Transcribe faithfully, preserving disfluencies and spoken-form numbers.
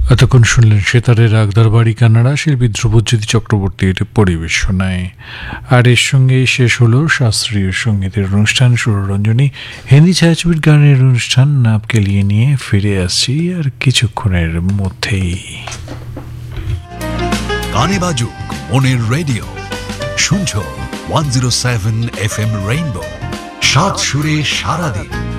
এতক্ষণ শুনলেন সেতারের রাগ দরবারি কান্নাড়া শিল্পী ধ্রুবজ্যোতি চক্রবর্তীর পরিবেশনায়। আর এর সঙ্গেই শেষ হলো শাস্ত্রীয় সঙ্গীতের অনুষ্ঠান সুররঞ্জনী। হিন্দি ছায়াছবির গানের অনুষ্ঠান নাপকে লিয়ে নিয়ে ফিরে আসছি আর কিছুক্ষণের মধ্যেই। গানে বাজুক মনের রেডিও, শুনছো one zero seven F M rainbow, সাত সুরে সারাদিন।